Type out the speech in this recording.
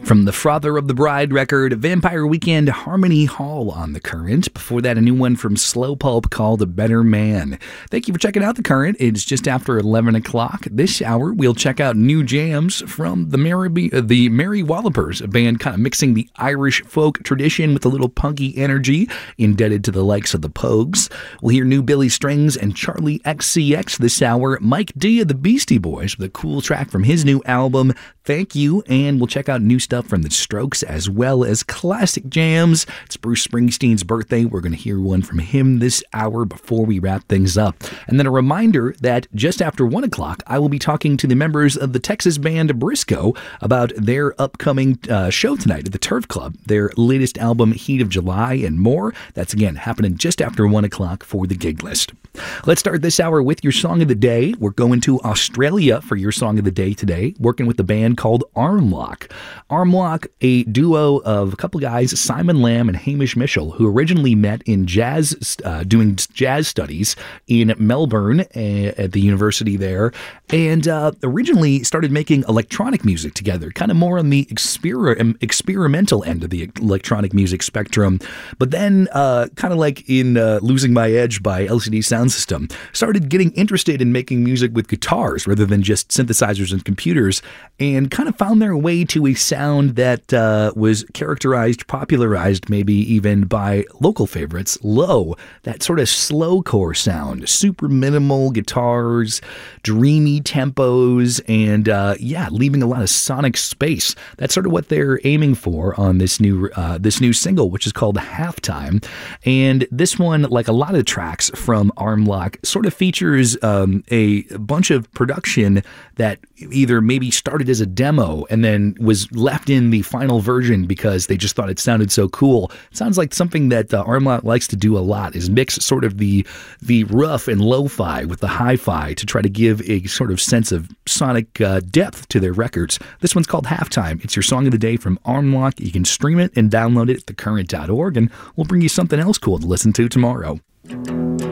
From the Father of the Bride record, Vampire Weekend, Harmony Hall on The Current. Before that, a new one from Slow Pulp called A Better Man. Thank you for checking out The Current. It's just after 11 o'clock. This hour, we'll check out new jams from the Merry Wallopers, a band kind of mixing the Irish folk tradition with a little punky energy, indebted to the likes of the Pogues. We'll hear new Billy Strings and Charlie XCX this hour. Mike D of the Beastie Boys with a cool track from his new album, Thank You, and we'll check out new stuff from the Strokes as well as classic jams. It's Bruce Springsteen's birthday. We're going to hear one from him this hour before we wrap things up. And then a reminder that just after 1 o'clock, I will be talking to the members of the Texas band Briscoe about their upcoming show tonight at the Turf Club, their latest album, Heat of July, and more. That's, again, happening just after 1 o'clock for the gig list. Let's start this hour with your song of the day. We're going to Australia for your song of the day today, working with the band called Armlock. Armlock, a duo of a couple guys, Simon Lamb and Hamish Mitchell, who originally met in jazz, doing jazz studies in Melbourne at the university there, and originally started making electronic music together, kind of more on the experimental end of the electronic music spectrum. But then, kind of like in Losing My Edge by LCD Soundsystem, started getting interested in making music with guitars rather than just synthesizers and computers, and kind of found their way to a sound that was characterized, popularized maybe even by local favorites, Low, that sort of slowcore sound, super minimal guitars, dreamy tempos, and leaving a lot of sonic space. That's sort of what they're aiming for on this new single, which is called Halftime. And this one, like a lot of tracks from Armlock, sort of features a bunch of production that either maybe started as a demo and then was left in the final version because they just thought it sounded so cool. It sounds like something that Armlock likes to do a lot, is mix sort of the rough and lo-fi with the hi-fi to try to give a sort of sense of sonic depth to their records. This one's called Halftime. It's your song of the day from Armlock. You can stream it and download it at thecurrent.org, and we'll bring you something else cool to listen to tomorrow.